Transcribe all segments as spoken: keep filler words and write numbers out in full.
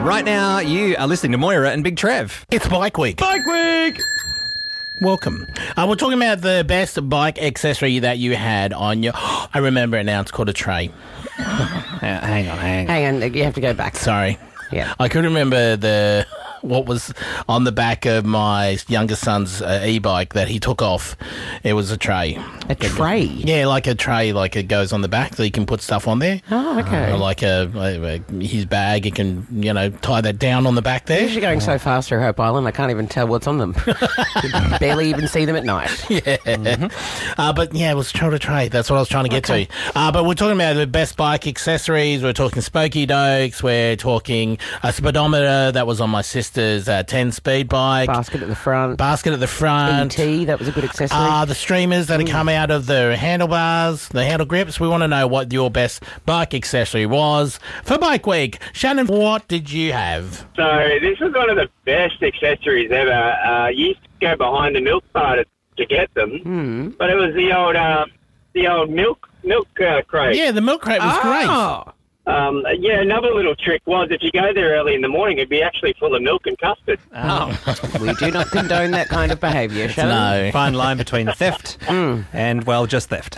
Right now, you are listening to Moira and Big Trev. It's Bike Week. Bike Week! Welcome. Uh, we're talking about the best bike accessory that you had on your... I remember it now. It's called a tray. Uh, hang on, hang on. Hang on, you have to go back. Sorry. Yeah. I could remember the what was on the back of my younger son's uh, e-bike that he took off. It was a tray. A tray? Yeah, like a tray, like it goes on the back so you can put stuff on there. Oh, okay. Or like a, a, a his bag, you can, you know, tie that down on the back there. You're going so fast through Hope Island, I can't even tell what's on them. You can barely even see them at night. Yeah. Mm-hmm. Uh, but yeah, it was trying to trade. That's what I was trying to get Okay. to. Uh, but we're talking about the best bike accessories. We're talking Spokey Dokes. We're talking a speedometer that was on my sister's uh, ten-speed bike. Basket at the front. Basket at the front. E T, that was a good accessory. Uh, the streamers that come out of the handlebars, the handle grips. We want to know what your best bike accessory was for Bike Week. Shannon, what did you have? So this was one of the best accessories ever. Uh, you used to go behind the milk bar to, to get them, Mm. but it was the old uh, the old milk milk uh, crate. Yeah, the milk crate was great. Oh. Um, yeah, another little trick was if you go there early in the morning, it'd be actually full of milk and custard. Oh. We do not condone that kind of behaviour, Shannon. No. Fine line between theft and, well, just theft.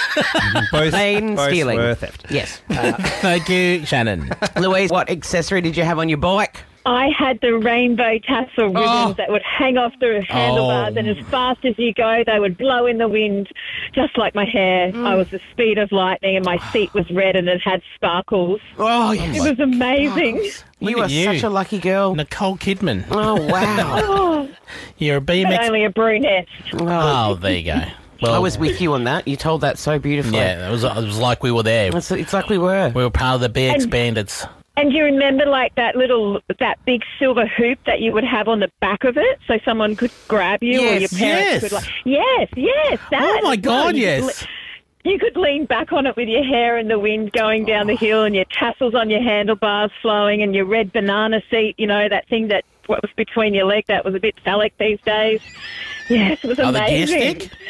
both Plain both stealing. were theft. Yes. Thank you, Shannon. Louise, what accessory did you have on your bike? I had the rainbow tassel ribbons Oh. that would hang off the handlebars, Oh. and as fast as you go, they would blow in the wind, just like my hair. I was the speed of lightning, and my seat was red, and it had sparkles. Oh, It was amazing. Look You at are you. such a lucky girl. Nicole Kidman. Oh, wow. Oh, You're a B M but X. only a brunette. Oh, there you go. Well, I was with you on that. You told that so beautifully. Yeah, it was, it was like we were there. It's, it's like we were. We were part of the B X And- Bandits. And do you remember, like, that little, that big silver hoop that you would have on the back of it, so someone could grab you, or your Yes, parents yes. could, like, yes, yes, that. Oh, my as well. God, You could yes. le- You could lean back on it with your hair in the wind going down the hill, and your tassels on your handlebars flowing, and your red banana seat, you know, that thing that what was between your leg that was a bit phallic these days. Yes, it was Oh, the gear amazing. stick?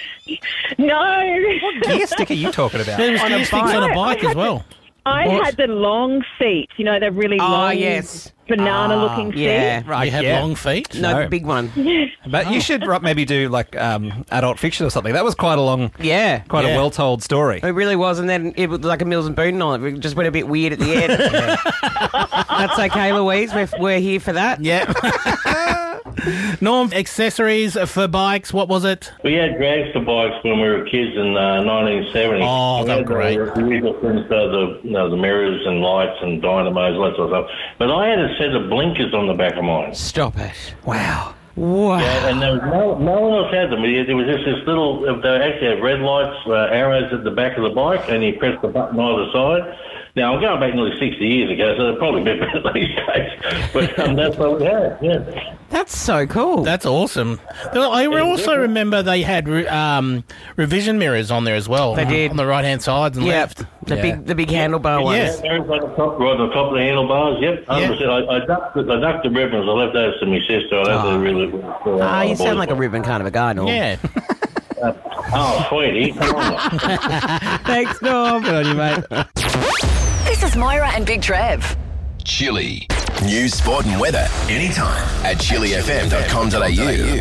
No. Gear stick are you talking about? There was On a gear sticks bike. on a bike as well. I What? had the long seat, you know, the really Oh, long yes. banana-looking seat. Yeah. Right, You had yeah. long feet? No, No. the big one. But you should right, maybe do, like, um, adult fiction or something. That was quite a long, Yeah. quite Yeah. a well-told story. It really was, and then it was like a Mills and Boon on it. It just went a bit weird at the end. That's okay, Louise. We're, we're here for that. Yeah. Norm, accessories for bikes, what was it? We had dragster bikes when we were kids in uh, nineteen seventy. Oh, they were great. The usual things, uh, the, you know, the mirrors and lights and dynamos, all that sort of stuff. But I had a set of blinkers on the back of mine. Stop it. Wow. Wow. Yeah, and there was no, no one else had them. There was just this little, they actually had red lights, uh, arrows at the back of the bike, and you press the button either side. Now, I'm going back nearly sixty years ago, so they're probably better these days. But um, that's what we had, yeah. That's so cool. That's awesome. I also remember they had re- um, revision mirrors on there as well. They did. On the right-hand sides and yeah. left. The Yeah. big the big handlebar ones. Yes. There's on the top, right on the top of the handlebars, yep. one hundred percent. I, I, ducked the, I ducked the ribbons. I left those to my sister. I Oh. oh. really... Ah, you sound like a ribbon kind of a guy, Norm. Yeah. Oh, sweetie, come on. Thanks, Norm. Good on you, mate. This is Moira and Big Trev. Chili. News, sport and weather anytime at chili f m dot com dot a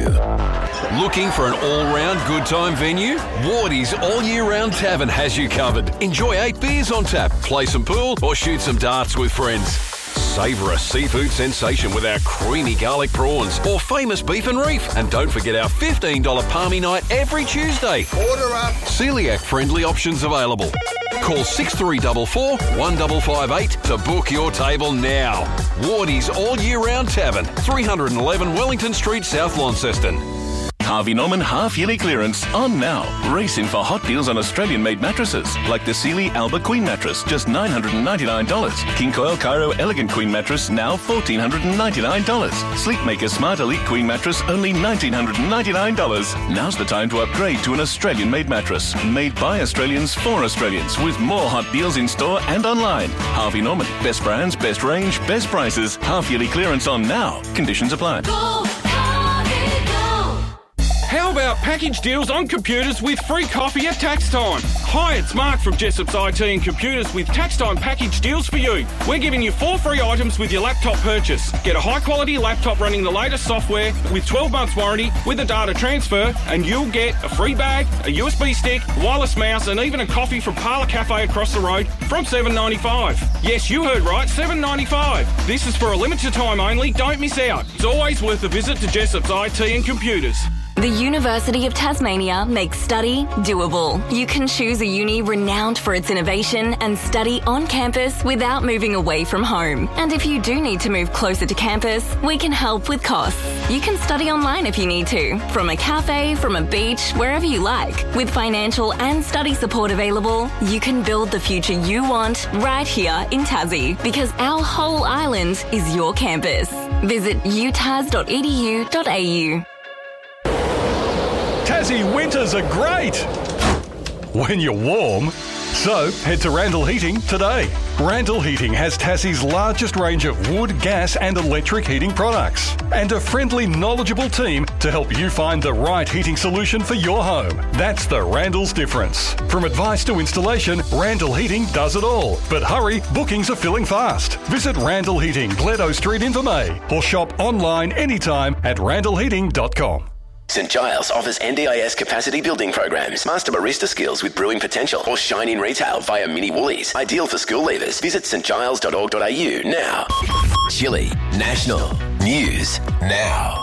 u. Looking for an all-round good time venue? Wardy's All Year Round Tavern has you covered. Enjoy eight beers on tap, play some pool or shoot some darts with friends. Savour a seafood sensation with our creamy garlic prawns or famous beef and reef. And don't forget our fifteen dollars palmy night every Tuesday. Order up. Celiac-friendly options available. Call six three four four, one five five eight to book your table now. Wardy's All Year Round Tavern, three eleven Wellington Street, South Launceston. Harvey Norman half-yearly clearance on now. Race in for hot deals on Australian-made mattresses, like the Sealy Alba Queen mattress, just nine hundred ninety-nine dollars. King Coil Cairo Elegant Queen mattress, now one thousand four hundred ninety-nine dollars. Sleepmaker Smart Elite Queen mattress, only one thousand nine hundred ninety-nine dollars. Now's the time to upgrade to an Australian-made mattress, made by Australians for Australians, with more hot deals in store and online. Harvey Norman, best brands, best range, best prices. Half-yearly clearance on now. Conditions apply. How about package deals on computers with free coffee at tax time? Hi, it's Mark from Jessop's I T and Computers with tax time package deals for you. We're giving you four free items with your laptop purchase. Get a high quality laptop running the latest software with twelve months warranty with a data transfer, and you'll get a free bag, a U S B stick, a wireless mouse, and even a coffee from Parlour Cafe across the road from seven dollars ninety-five. Yes, you heard right, seven dollars ninety-five. This is for a limited time only. Don't miss out. It's always worth a visit to Jessop's I T and Computers. The University of Tasmania makes study doable. You can choose a uni renowned for its innovation and study on campus without moving away from home. And if you do need to move closer to campus, we can help with costs. You can study online if you need to, from a cafe, from a beach, wherever you like. With financial and study support available, you can build the future you want right here in Tassie, because our whole island is your campus. Visit u tas dot e d u dot a u. Tassie winters are great when you're warm. So head to Randall Heating today. Randall Heating has Tassie's largest range of wood, gas and electric heating products, and a friendly, knowledgeable team to help you find the right heating solution for your home. That's the Randall's difference. From advice to installation, Randall Heating does it all. But hurry, bookings are filling fast. Visit Randall Heating, Gledo Street in Vermey, or shop online anytime at randall heating dot com. St Giles offers N D I S capacity building programs, master barista skills with brewing potential, or shine in retail via Mini Woolies. Ideal for school leavers. Visit st giles dot org dot a u now. Chile National News Now.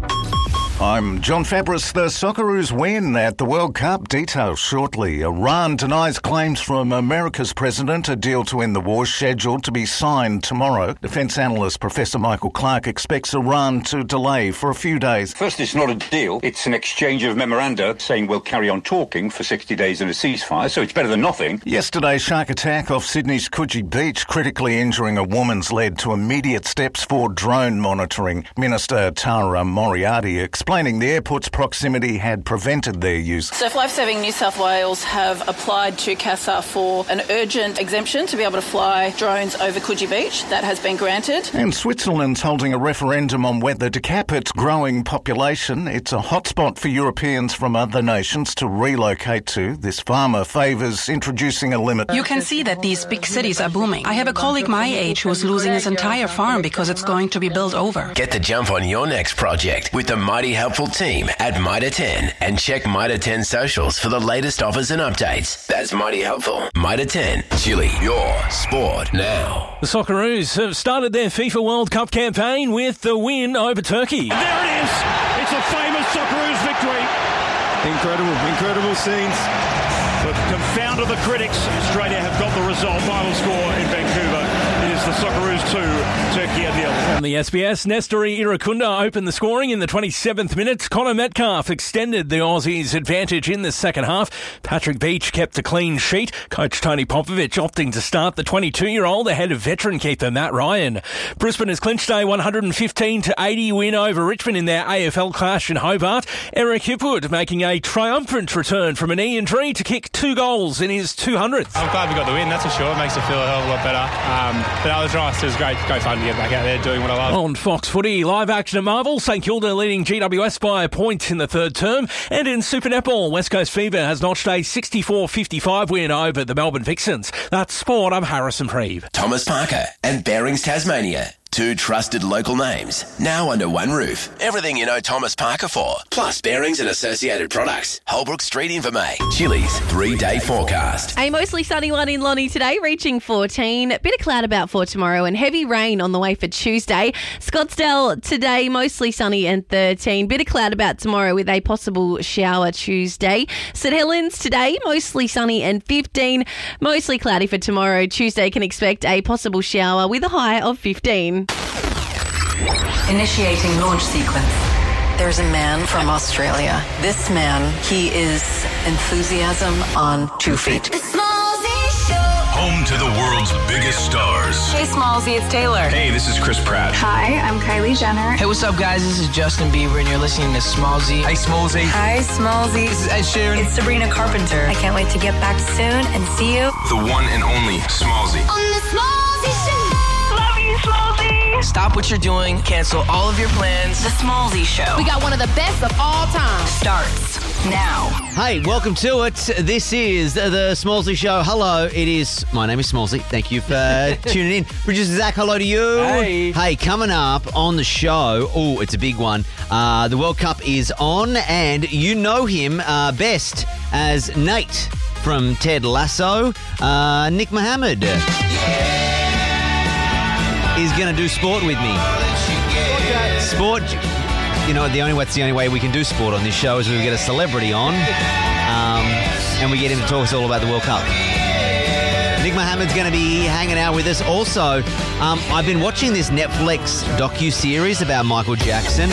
I'm John Fabris. The Socceroos win at the World Cup. Details shortly. Iran denies claims from America's president. A deal to end the war scheduled to be signed tomorrow. Defence analyst Professor Michael Clark expects Iran to delay for a few days. First, it's not a deal. It's an exchange of memoranda saying we'll carry on talking for sixty days in a ceasefire, so it's better than nothing. Yesterday's shark attack off Sydney's Coogee Beach, critically injuring a woman's led to immediate steps for drone monitoring. Minister Tara Moriarty explained explaining the airport's proximity had prevented their use. So Life Saving New South Wales have applied to CASA for an urgent exemption to be able to fly drones over Coogee Beach. That has been granted. And Switzerland's holding a referendum on whether to cap its growing population. It's a hotspot for Europeans from other nations to relocate to. This farmer favours introducing a limit. You can see that these big cities are booming. I have a colleague my age who is losing his entire farm because it's going to be built over. Get the jump on your next project with the Mighty Helpful team at Mitre ten, and check Mitre ten socials for the latest offers and updates. That's Mighty Helpful. Mitre ten, Chile, your sport now. The Socceroos have started their FIFA World Cup campaign with the win over Turkey. And there it is. It's a famous Socceroos victory. Incredible, incredible scenes. But confounded the critics, Australia have got the result. Final score in Vancouver. It is the Socceroos two, Turkey a nil. On the S B S, Nestori Irakunda opened the scoring in the twenty-seventh minute. Connor Metcalf extended the Aussies' advantage in the second half. Patrick Beach kept a clean sheet. Coach Tony Popovich opting to start the twenty-two-year-old ahead of veteran keeper Matt Ryan. Brisbane has clinched a one hundred fifteen to eighty win over Richmond in their A F L clash in Hobart. Eric Hipwood making a triumphant return from a knee injury to kick two goals in his two hundredth. I'm glad we got the win, that's for sure. It makes me feel a hell of a lot better. Um, but that was nice. It was great, great fun to get back out there doing what I love. On Fox Footy, live action at Marvel, St Kilda leading G W S by a point in the third term. And in Super Netball, West Coast Fever has notched a sixty-four fifty-five win over the Melbourne Vixens. That's sport. I'm Harrison Preeve. Thomas Parker and Bearings Tasmania. Two trusted local names, now under one roof. Everything you know Thomas Parker for, plus Bearings and associated products. Holbrook Street in Vermey. Chili's three-day forecast. A mostly sunny one in Lonnie today, reaching fourteen. A bit of cloud about for tomorrow and heavy rain on the way for Tuesday. Scottsdale today, mostly sunny and thirteen. Bit of cloud about tomorrow with a possible shower Tuesday. St Helens today, mostly sunny and fifteen. Mostly cloudy for tomorrow. Tuesday can expect a possible shower with a high of fifteen. Initiating launch sequence. There's a man from Australia. This man, he is enthusiasm on two feet. Home to the world's biggest stars. Hey, Smallsy, it's Taylor. Hey, this is Chris Pratt. Hi, I'm Kylie Jenner. Hey, what's up, guys? This is Justin Bieber, and you're listening to Smallsy. Hey, Smallsy. Hi, Smallsy. This is Ed Sheeran. It's Sabrina Carpenter. I can't wait to get back soon and see you. The one and only Smallsy. On the Smallsy Show. Love you, Smallsy. Stop Stop what you're doing. Cancel all of your plans. The Smallzy Show. We got one of the best of all time. Starts now. Hey, welcome to it. This is the Smallzy Show. Hello, it is. My name is Smallzy. Thank you for tuning in. Producer Zach, hello to you. Hey. Hey, coming up on the show. Oh, it's a big one. Uh, the World Cup is on, and you know him uh, best as Nate from Ted Lasso. Uh, Nick Mohammed is going to do sport with me. Sport. You know, the only way, it's the only way we can do sport on this show is we get a celebrity on, um, and we get him to talk us all about the World Cup. Nick Mohammed's going to be hanging out with us. Also, um, I've been watching this Netflix docu-series about Michael Jackson.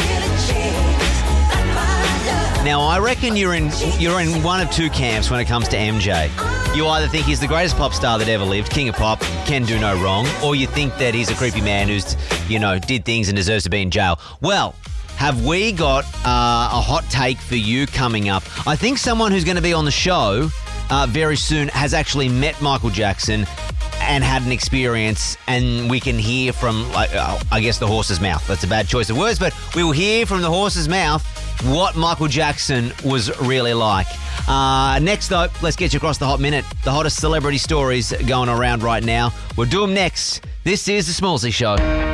Now, I reckon you're in you're in one of two camps when it comes to M J. You either think he's the greatest pop star that ever lived, king of pop, can do no wrong, or you think that he's a creepy man who's, you know, did things and deserves to be in jail. Well, have we got uh, a hot take for you coming up? I think someone who's going to be on the show uh, very soon has actually met Michael Jackson and had an experience, and we can hear from, uh, I guess, the horse's mouth. That's a bad choice of words, but we will hear from the horse's mouth what Michael Jackson was really like. Uh, next, though, let's get you across the hot minute. The hottest celebrity stories going around right now. We'll do them next. This is The Smallzy Show.